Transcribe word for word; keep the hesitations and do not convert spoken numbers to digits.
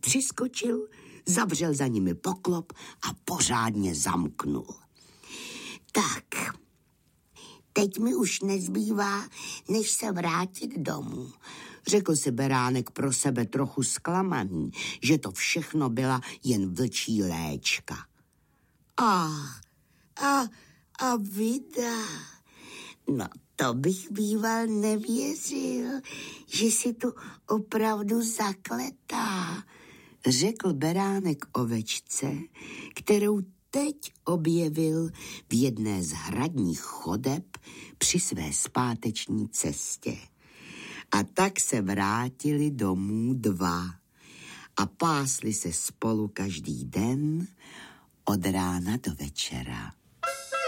přiskočil, zavřel za nimi poklop a pořádně zamknul. Tak, teď mi už nezbývá, než se vrátit domů, řekl si beránek pro sebe trochu zklamaný, že to všechno byla jen vlčí léčka. A, a, a vida, no to bych býval nevěřil, že si tu opravdu zakletá, řekl beránek ovečce, kterou teď objevil v jedné z hradních chodeb při své zpáteční cestě. A tak se vrátili domů dva a pásli se spolu každý den od rána do večera.